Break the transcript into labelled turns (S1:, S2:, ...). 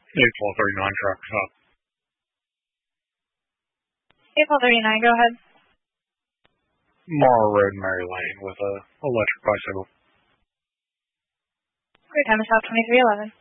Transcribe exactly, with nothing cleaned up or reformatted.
S1: eight twelve thirty-nine traffic stop.
S2: eight twelve thirty-nine, go ahead.
S1: Morrow Road, Mary Lane with a electric bicycle.
S2: Great time is South twenty-three eleven.